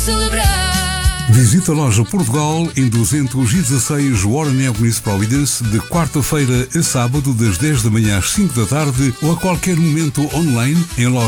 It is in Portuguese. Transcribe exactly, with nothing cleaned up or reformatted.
celebrar. Visita a loja Portugal em duzentos e dezasseis Warren Avenue, Providence, de quarta-feira a sábado, das dez da manhã às cinco da tarde, ou a qualquer momento online em loja